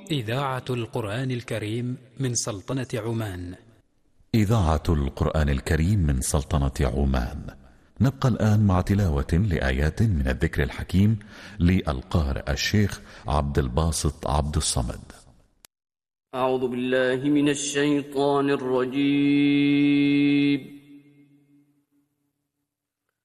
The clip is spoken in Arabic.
إذاعة القرآن الكريم من سلطنة عمان. إذاعة القرآن الكريم من سلطنة عمان. نبقى الآن مع تلاوة لآيات من الذكر الحكيم للقارئ الشيخ عبد الباسط عبد الصمد. أعوذ بالله من الشيطان الرجيم.